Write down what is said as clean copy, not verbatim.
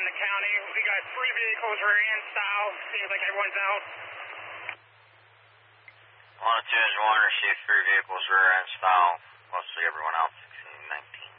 in the county. We got 3 vehicles rear end style. Seems like everyone's out. 102 is Warner, see 3 vehicles rear end style. Mostly everyone out, 1619.